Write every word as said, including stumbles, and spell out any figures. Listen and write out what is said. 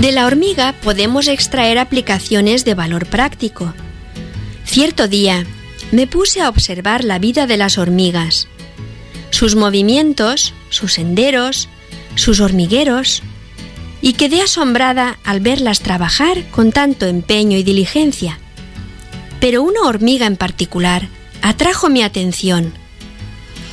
De la hormiga podemos extraer aplicaciones de valor práctico. Cierto día me puse a observar la vida de las hormigas, sus movimientos, sus senderos, sus hormigueros, y quedé asombrada al verlas trabajar con tanto empeño y diligencia. Pero una hormiga en particular atrajo mi atención.